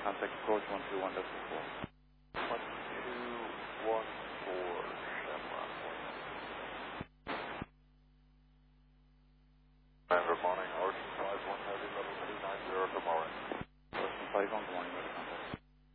Contact approach 121.4. 1214 Chevron. Good morning, Ocean 51 Heavy, level 290 tomorrow. Ocean 51